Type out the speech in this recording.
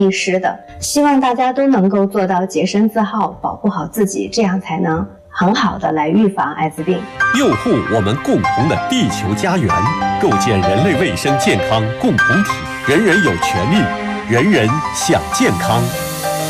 意识的。希望大家都能够做到洁身自好，保护好自己，这样才能很好的来预防艾滋病， 佑护我们共同的地球家园，构建人类卫生健康共同体。人人有权利，人人享健康。